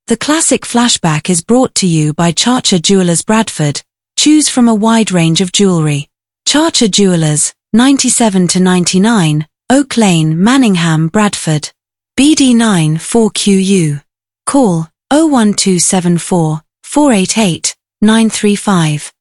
The classic flashback is brought to you by Charcher Jewelers Bradford. Choose from a wide range of jewelry. Charcher Jewelers, 97 to 99, Oak Lane, Manningham, Bradford. BD9 4QU. Call 01274 488 935.